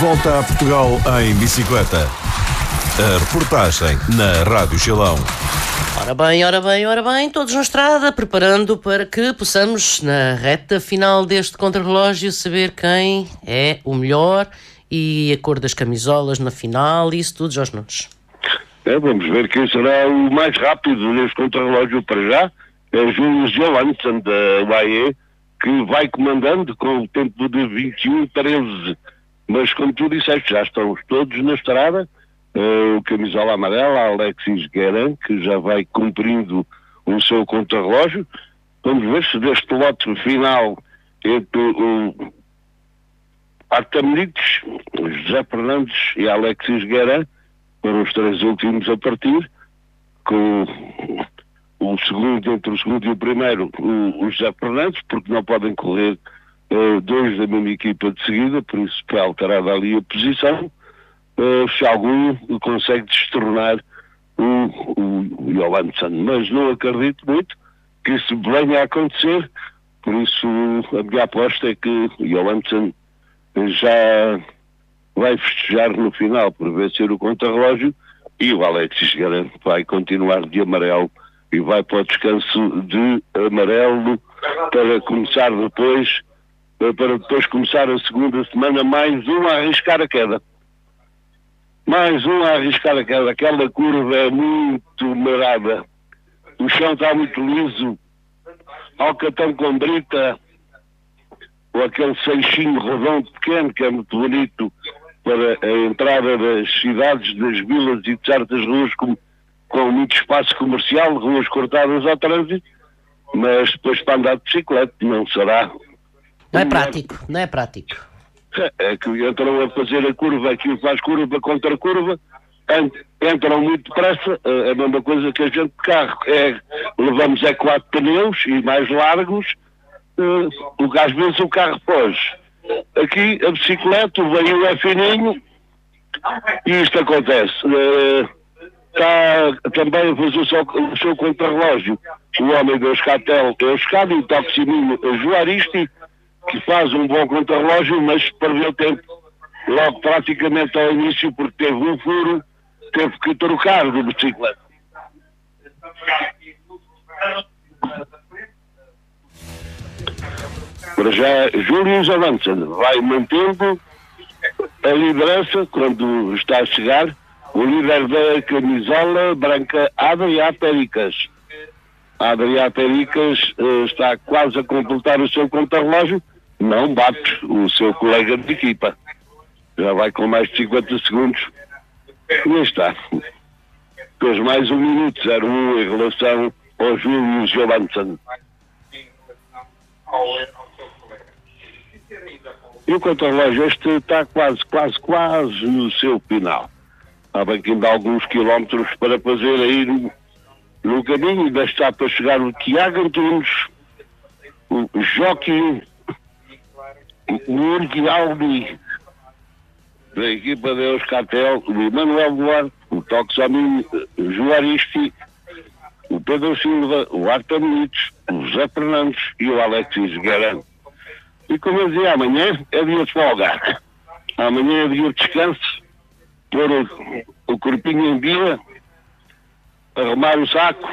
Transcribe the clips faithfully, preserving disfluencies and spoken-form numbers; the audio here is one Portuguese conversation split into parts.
Volta a Portugal em bicicleta. A reportagem na Rádio Chilão. Ora bem, ora bem, ora bem, todos na estrada, preparando para que possamos, na reta final deste contrarrelógio, saber quem é o melhor e a cor das camisolas na final e isso tudo, Jorge Nunes. É, vamos ver quem será o mais rápido neste contrarrelógio para já. É Júlio Johansson da U A E, que vai comandando com o tempo de vinte e um treze. Mas como tu disseste, já estão todos na estrada. Uh, o camisola amarela, Alexis Guerin, que já vai cumprindo o seu contrarrelógio. Vamos ver se deste lote final entre o Artamenides, José Fernandes e Alexis Guerin, foram os três últimos a partir, com o segundo, entre o segundo e o primeiro, o, o José Fernandes, porque não podem correr uh, dois da mesma equipa de seguida, por isso foi alterada ali a posição. Uh, se algum consegue destornar o, o, o Johansson, mas não acredito muito que isso venha a acontecer, por isso a minha aposta é que o Johansson já vai festejar no final por vencer o contrarrelógio e o Alexis Guerin vai continuar de amarelo e vai para o descanso de amarelo para começar depois, para depois começar a segunda semana mais um a arriscar a queda. Mais um a arriscar a queda. Aquela curva é muito marada. O chão está muito liso. Alcatão com brita, ou aquele seixinho redondo pequeno, que é muito bonito para a entrada das cidades, das vilas e de certas ruas com, com muito espaço comercial, ruas cortadas ao trânsito, mas depois para andar de bicicleta não será. Não é prático, não é prático. É que entram a fazer a curva, aquilo faz curva contra curva, entram muito depressa, é a mesma coisa que a gente de carro, é, levamos é quatro pneus e mais largos, o que às vezes o carro foge. Aqui a bicicleta, o veio é fininho e isto acontece. Está também a fazer o seu, o seu contrarrelógio o homem do Euskaltel, Euskadi, o Toxininho Juaristi, que faz um bom contrarrelógio, mas perdeu tempo logo praticamente ao início, porque teve um furo, teve que trocar de bicicleta. Para já, Júlio Johansson vai mantendo a liderança quando está a chegar o líder da camisola branca, Adrià Pericas. Adrià Pericas uh, está quase a completar o seu contrarrelógio, não bate o seu colega de equipa. Já vai com mais de cinquenta segundos. E aí está. Depois mais um minuto, zero um em relação ao Júlio Johansson. E o contrarrelógio este está quase, quase, quase no seu final. Há bem que ainda há alguns quilómetros para fazer aí no, no caminho. Ainda está para chegar o Tiago Antunes, o Joaquim, o Urquialdi, da equipa de Euskaltel, o Emanuel Duarte, o Toxamin Juaristi, o Pedro Silva, o Artamenides, o José Fernandes e o Alexis Guerin. E como eu dizia, amanhã é dia de folga. Amanhã é dia de descanso, pôr o, o corpinho em dia, arrumar o saco,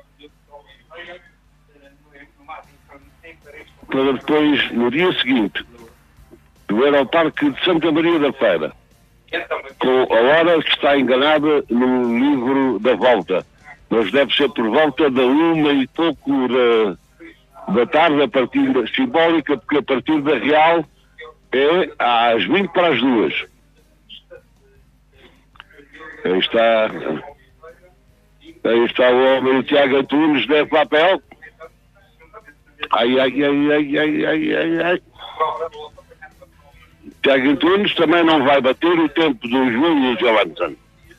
para depois, no dia seguinte, ir ao Parque de Santa Maria da Feira, com a hora que está enganada no livro da volta. Mas deve ser por volta da uma e pouco da, da tarde, a partir da simbólica, porque a partir da real é às vinte para as duas. Aí está, aí está o homem, o Tiago Antunes, de papel. Ai, ai, ai, ai, ai, ai, ai, ai. Tiago Antunes também não vai bater o tempo do Júlio Johansson.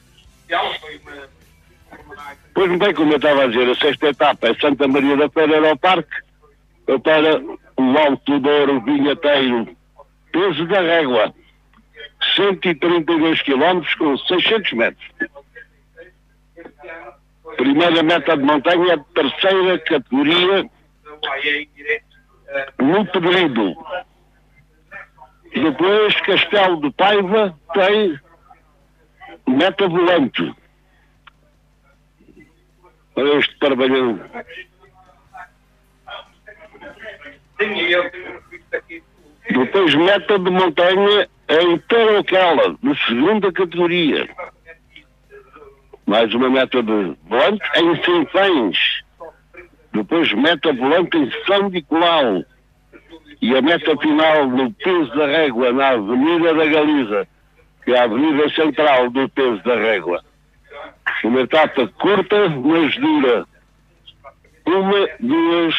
Pois bem, como eu estava a dizer, a sexta etapa é Santa Maria da Feira, era ao Parque, para o Alto Douro Vinheteiro, peso da régua, cento e trinta e dois quilómetros com seiscentos metros. Primeira meta de montanha, terceira categoria, no Pedrido. Depois, Castelo de Paiva tem meta volante. Para este trabalhão. Depois, meta de montanha em Tarouquela, de segunda categoria. Mais uma meta de volante em Sinfãs. Depois, meta volante em São Nicolau. E a meta final no Peso da Régua, na Avenida da Galiza, que é a avenida central do Peso da Régua. Uma etapa curta, mas dura. Uma, duas,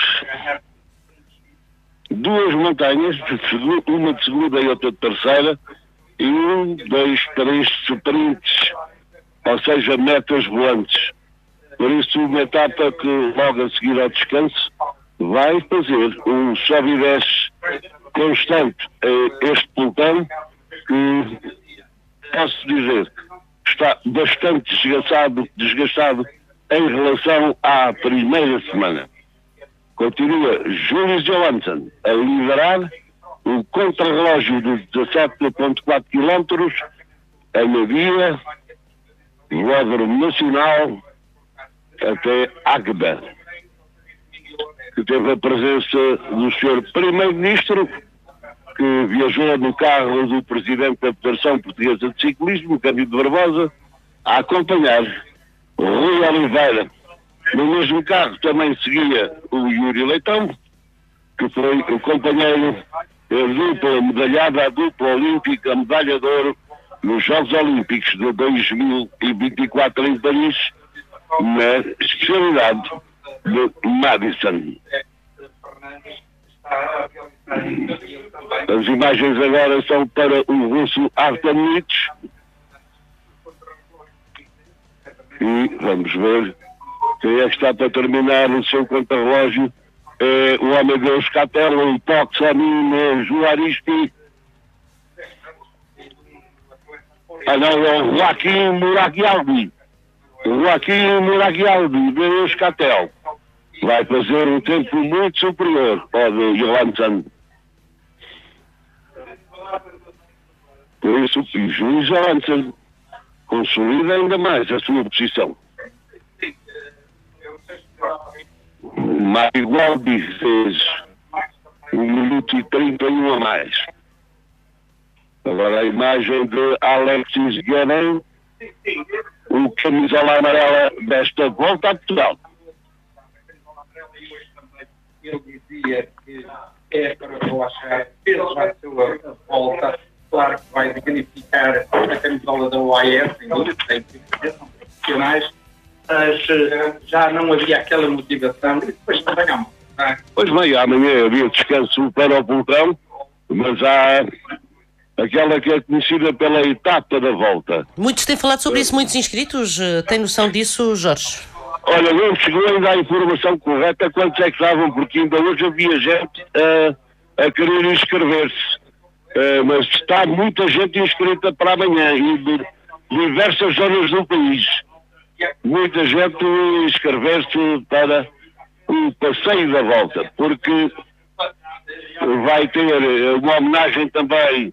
duas montanhas, uma de segunda e outra de terceira, e um, dois, três sprints, ou seja, metas volantes. Por isso, uma etapa que logo a seguir ao descanso vai fazer um sobe e desce constante a este pelotão que, posso dizer, está bastante desgastado, desgastado em relação à primeira semana. Continua Júlio Johansson a liderar o contrarrelógio de dezassete vírgula quatro quilómetros em via Ródromo Nacional até Águeda, que teve a presença do senhor Primeiro-Ministro, que viajou no carro do Presidente da Federação Portuguesa de Ciclismo, Cândido Barbosa, a acompanhar Rui Oliveira. No mesmo carro também seguia o Yuri Leitão, que foi o companheiro da dupla medalhada, a dupla olímpica, a medalha de ouro nos Jogos Olímpicos de dois mil e vinte e quatro em Paris, na especialidade de Madison. As imagens agora são para o russo Artem Nitsch. E vamos ver quem é que está para terminar o seu contrarrelógio. É o homem de Euskaltel, o Toxamin Juaristi. Ah não, é o Joaquim Muragialdi. O Joaquim Muragialdi de Euskaltel. Vai fazer um tempo muito superior ao de Johansson. Por isso, o Júlio Johansson consolida ainda mais a sua posição. O Mário Gualdi fez um minuto e trinta e um a mais. Agora a imagem de Alexis Guerin, o camisola amarela desta volta a Portugal. Ele dizia que é para relaxar, peso vai ser a volta, claro que vai dignificar a camisola da O A S, em tem são profissionais, mas já não havia aquela motivação, e depois também há uma. Pois bem, amanhã havia descanso para o pelotão, mas há aquela que é conhecida pela etapa da volta. Muitos têm falado sobre isso, muitos inscritos. Tem noção disso, Jorge? Olha, não chegou ainda a informação correta quantos é que estavam, porque ainda hoje havia gente a, a querer inscrever-se. Uh, mas está muita gente inscrita para amanhã e de diversas zonas do país. Muita gente inscrever-se para o passeio da volta, porque vai ter uma homenagem também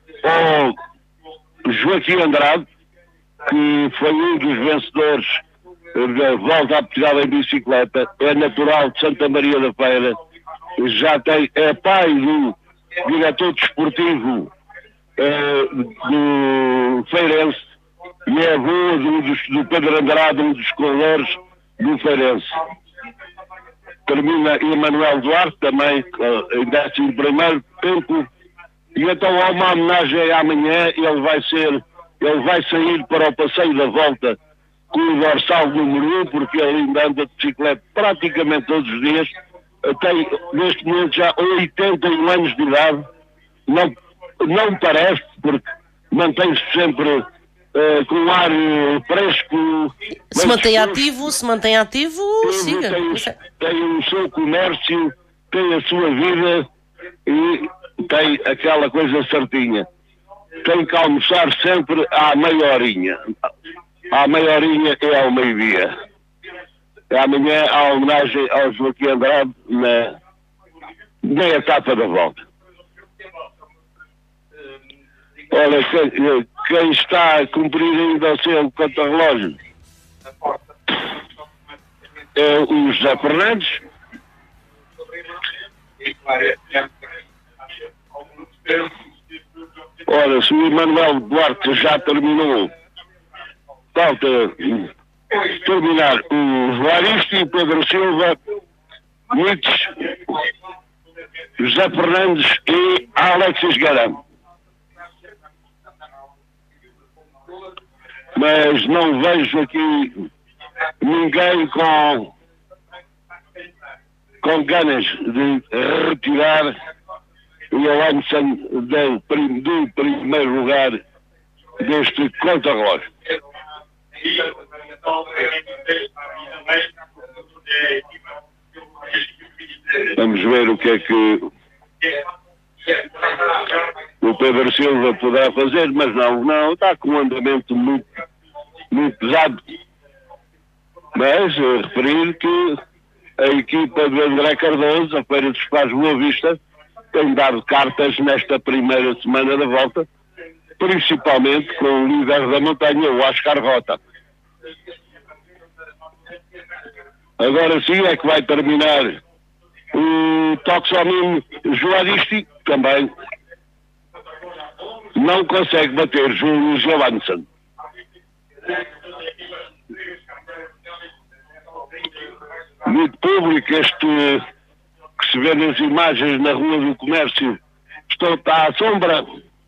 ao Joaquim Andrade, que foi um dos vencedores da volta a Portugal em bicicleta, é natural de Santa Maria da Feira, já tem, é pai do diretor desportivo uh, do Feirense e é avô do, do Pedro Andrade, um dos corredores do Feirense. Termina Emanuel Duarte também uh, em décimo primeiro tempo, e então há uma homenagem amanhã. Ele vai ser, ele vai sair para o passeio da volta com o dorsal número um, porque ele ainda anda de bicicleta praticamente todos os dias. Tem neste momento já oitenta e um anos de idade, não, não parece, porque mantém-se sempre uh, com um ar uh, fresco. Se mantém ativo, se mantém ativo, siga. Tem, tem o seu comércio, tem a sua vida e tem aquela coisa certinha. Tem que almoçar sempre à meia horinha. À meia horinha é ao meio-dia. Amanhã há homenagem ao Joaquim Andrade na, na etapa da volta. Olha, quem, quem está a cumprir ainda o seu contra-relógio é o José Fernandes. Ora, se o Emanuel Duarte já terminou, falta terminar o Juaristi, Pedro Silva, Nietzsche, José Fernandes e Alexis Guerra. Mas não vejo aqui ninguém com, com ganas de retirar o Johansson do, prim, do primeiro lugar deste contra-relógio. Vamos ver o que é que o Pedro Silva poderá fazer, mas não, não, está com um andamento muito, muito pesado. Mas eu referir que a equipa do André Cardoso, a Feira dos Pais Boa Vista, tem dado cartas nesta primeira semana da volta, principalmente com o líder da montanha, o Oscar Rota. Agora sim é que vai terminar o Toxomin Juaristi, também não consegue bater Júlio Johansson. Muito público este que se vê nas imagens na Rua do Comércio, está, está à sombra.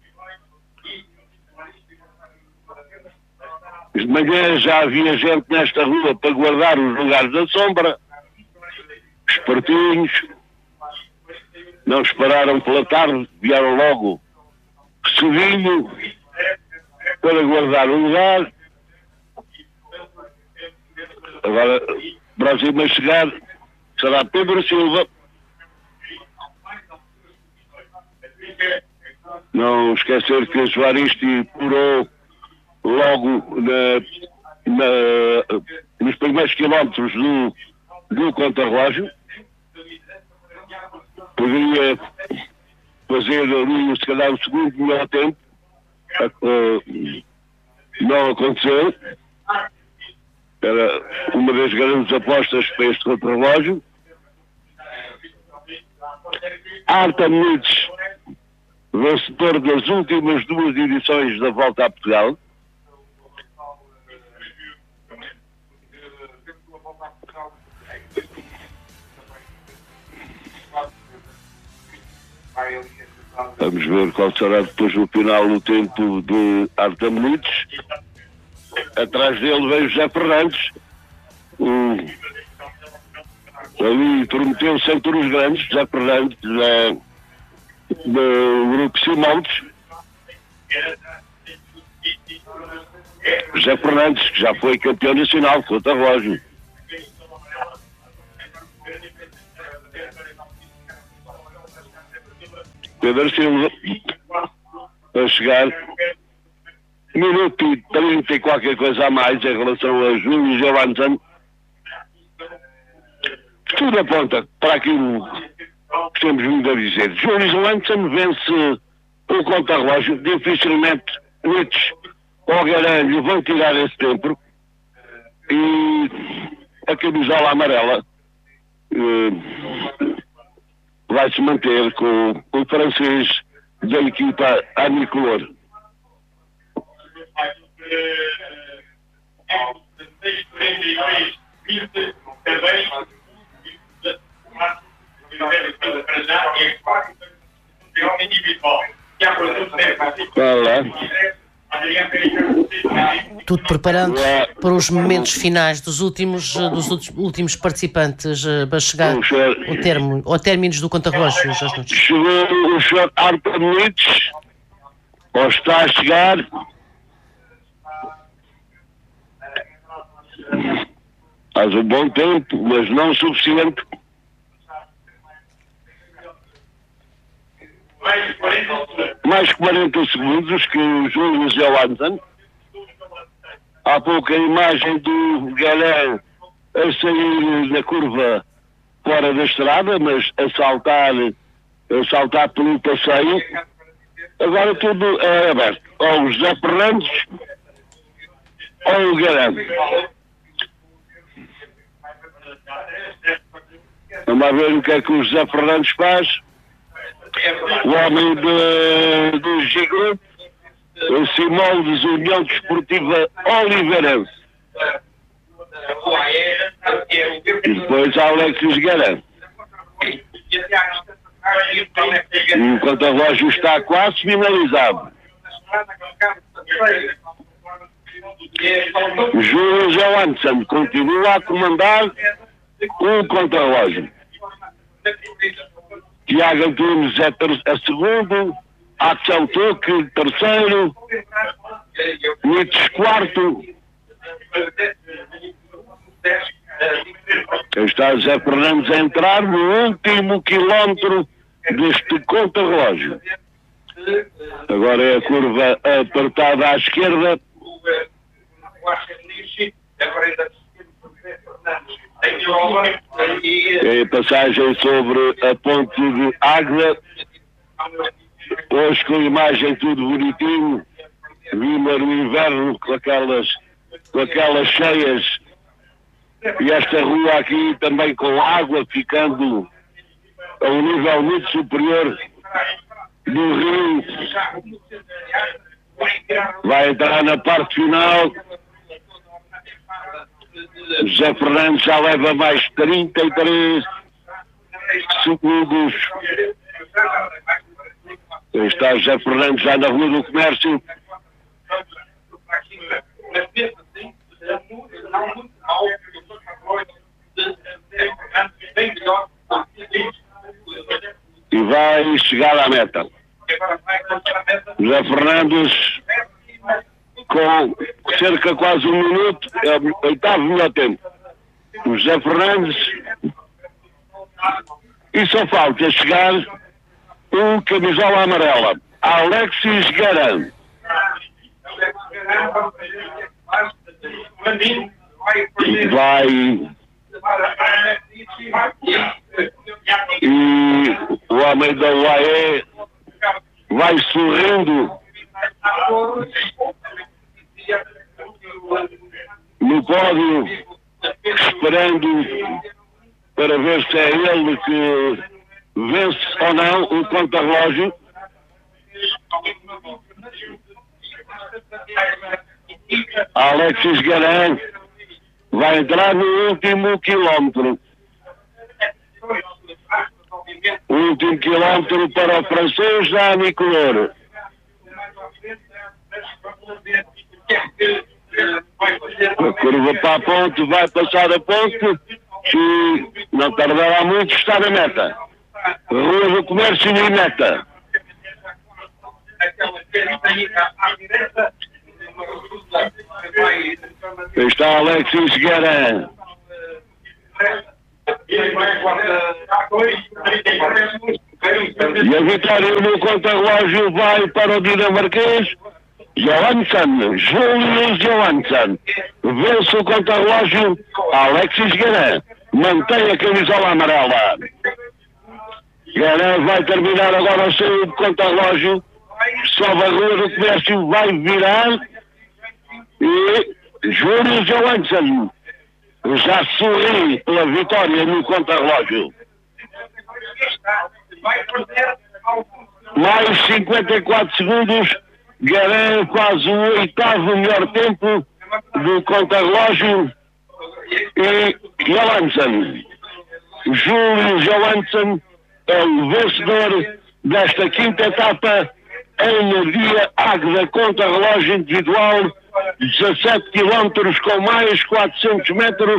De manhã já havia gente nesta rua para guardar os lugares da sombra. Espertinhos. Não esperaram pela tarde, vieram logo cedinho para guardar o lugar. Agora, próximo a chegar será Pedro Silva. Não esquecer que o Juaristi purou logo na, na, nos primeiros quilómetros do, do contra-relógio. Poderia fazer ali, se calhar, o segundo melhor tempo. Uh, não aconteceu. Era uma das grandes apostas para este contra-relógio. Artem Nietzsche, vencedor das últimas duas edições da Volta a Portugal. Vamos ver qual será depois no final o tempo de Artem Nietzsche. Atrás dele veio José Fernandes. Um, ali prometeu sempre os grandes, José Fernandes, da, do grupo Simontes. José Fernandes, que já foi campeão nacional de contra-relógio. Pedro Silva a chegar minuto e trinta e qualquer coisa a mais em relação a Júlio Johansson. Tudo aponta para aquilo que temos vindo a dizer. Júlio Johansson vence o contra-relógio. Dificilmente Nietzsche ou Garanho vão tirar esse tempo. E a camisola amarela eh, vai se manter com o francês da equipa Anicolor. Tudo preparando para os momentos finais dos últimos, dos últimos participantes para chegar ao termo, ao término do contra-relógio. Chegou o senhor Artem Nietzsche, ou está a chegar. Faz um bom tempo, mas não o suficiente. Mais quarenta segundos que o Júlio Johansson. Há pouco a imagem do Galé a sair na curva fora da estrada, mas a saltar, a saltar pelo passeio. Agora tudo é aberto. Ou o José Fernandes ou o Garante. Vamos ver o que é que o José Fernandes faz. O homem de, do Gigante, o Simoldes União Desportiva Oliveirense. E depois Alexis Garante. E o contra-relógio está quase finalizado. Júlio Johansson continua a comandar o contra-relógio. Tiago Antunes é, ter, é segundo, Axel Tuque terceiro, Nietzsche quarto. Está José Fernandes a entrar no último quilómetro deste contra-relógio. Agora é a curva apertada à esquerda. É a passagem sobre a ponte de Águeda. Hoje com a imagem tudo bonitinho. Vimos no inverno com aquelas, com aquelas cheias. E esta rua aqui também com água, ficando a um nível muito superior do rio. Vai entrar na parte final. José Fernandes já leva mais trinta e três segundos. Está José Fernandes já na Rua do Comércio. E vai chegar à meta. José Fernandes com cerca de quase um minuto, é o oitavo melhor tempo. O José Fernandes, e só falta chegar um camisola amarela, Alexis Garante. Vai e o homem da U A E vai sorrindo no pódio, esperando para ver se é ele que vence ou não o contra-relógio. Alexis Garante vai entrar no último quilómetro. O último quilómetro para o francês Dani Color. A curva para a ponte, vai passar a ponte e não tardará muito estar na meta. Rua do Comércio e meta. Está Alexis Garante. E a vitória no contra-relógio vai para o dinamarquês Johansson, Júlio Johansson. Vence o contra-relógio Alexis Garante. Mantém a camisola amarela. Garante vai terminar agora o seu contra-relógio. Sobe a Rua do Comércio, vai virar. E Júlio Johansson já sorri pela vitória no contra-relógio. Mais cinquenta e quatro segundos. Garante quase o oitavo melhor tempo do contra-relógio. E Johansson, Júlio Johansson, é o vencedor desta quinta etapa em dia Águeda contra-relógio individual, dezassete quilómetros com mais quatrocentos metros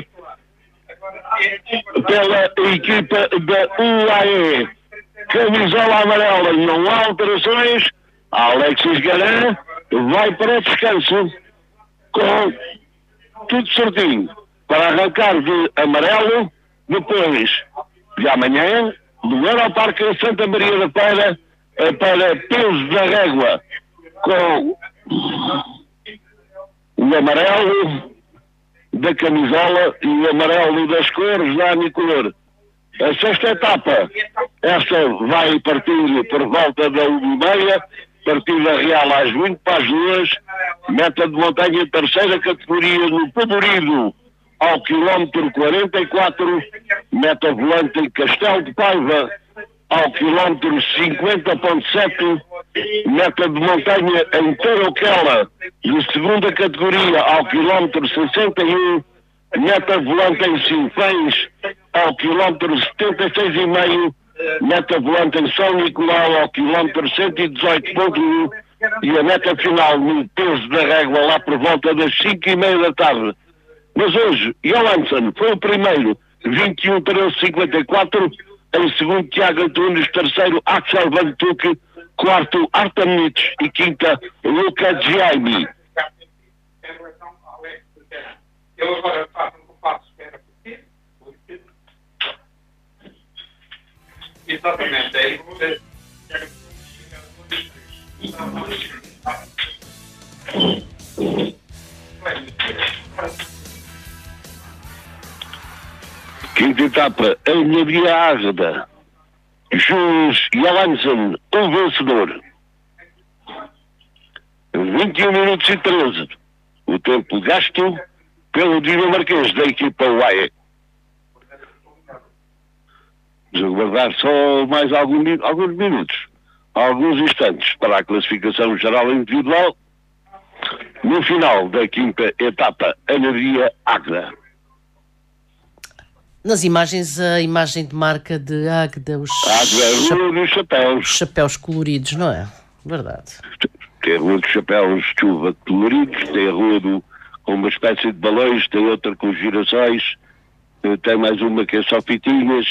pela equipa da U A E. Camisola amarela, não há alterações. Alexis Garante vai para o descanso com tudo certinho para arrancar de amarelo depois de amanhã do Aeroparque Santa Maria da Feira para Peso da Régua com o amarelo da camisola e o amarelo das cores da Anicolor. A sexta etapa, esta vai partir por volta da uma e meia partida real às vinte para as duas, meta de montanha terceira categoria no Pedorido ao quilómetro quarenta e quatro, meta volante em Castelo de Paiva ao quilómetro cinquenta ponto sete, meta de montanha em Tarouquela de segunda categoria ao quilómetro sessenta e um, meta volante em Sinfãs ao quilómetro setenta e seis e meio, meta volante em São Nicolau ao quilómetro cento e dezoito ponto um e a meta final no peso da régua lá por volta das cinco e meia da tarde. Mas hoje, Johansson foi o primeiro, vinte e um treze cinquenta e quatro, em segundo Tiago Antunes, terceiro Axel Van Tuque, quarto Artemnitz e quinta Luca Giaimi. Eu agora faço um passo que era possível. Exatamente, é isso. Quinta etapa, a Almeria Águeda. Jules Johansson, o vencedor. vinte e um minutos e treze. O tempo gasto pelo dinamarquês da equipa U A E. Vamos aguardar só mais algum, alguns minutos, alguns instantes para a classificação geral individual. No final da quinta etapa, a Almeria Águeda. Nas imagens, a imagem de marca de Águeda, os Águeda, a rua dos chapéus. chapéus coloridos, não é? Verdade. Tem a rua dos chapéus de chuva coloridos, tem a rua do, com uma espécie de balões, tem outra com girassóis, tem mais uma que é só fitinhas.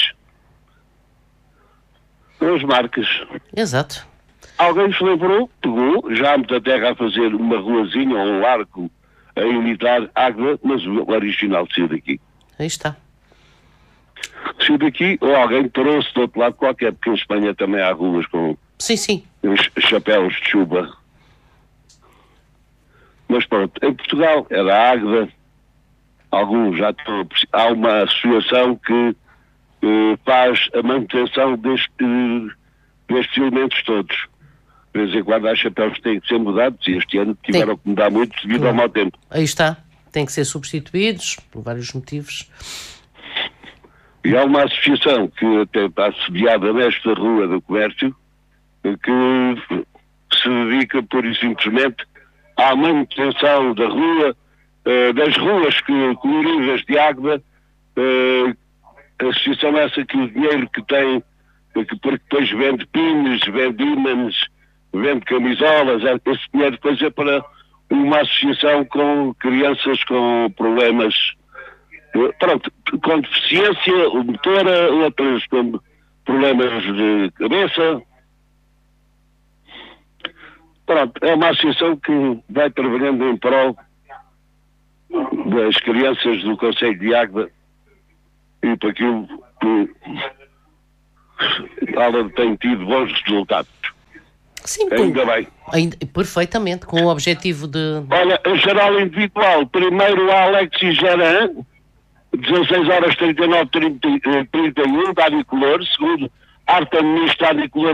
São as marcas. Exato. Alguém se lembrou, pegou, já há muita terra a fazer uma ruazinha ou um arco a imitar Águeda, mas o original saiu daqui. Aí está. Saiu daqui ou alguém parou-se do outro lado qualquer, porque em Espanha também há ruas com Sim, sim. os chapéus de chuva. Mas pronto, em Portugal era a Águeda, alguns já estão, há uma associação que eh, faz a manutenção deste, destes elementos todos. De vez em quando há chapéus que têm que ser mudados e este ano tiveram que mudar muito devido Claro. ao mau tempo. Aí está. Tem que ser substituídos por vários motivos. E há uma associação que até está sediada nesta rua do comércio que se dedica pura e simplesmente à manutenção da rua, eh, das ruas que, coloridas de Águeda, eh, a associação essa que o dinheiro que tem, que porque depois vende pins, vende ímãs, vende camisolas, esse dinheiro depois é para uma associação com crianças com problemas, eh, pronto, com deficiência motora, outras com problemas de cabeça. Pronto, é uma associação que vai trabalhando em prol das crianças do Concelho de Águeda e para aquilo que ela tem tido bons resultados. Sim, Ainda com, bem. ainda, perfeitamente, com o objetivo de... Olha, a geral individual, primeiro a Alexis Geran, dezasseis horas trinta e nove, trinta e um, Dani Color, segundo Artemnitz, Dani Color,